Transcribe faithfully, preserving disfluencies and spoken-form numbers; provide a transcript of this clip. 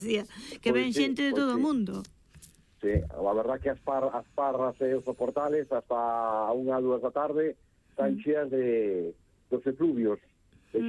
que ven xente de todo o mundo. Sí, a verdad que as, par, as parras e os soportales hasta a unha, dúas da tarde están cheas de dos efluvios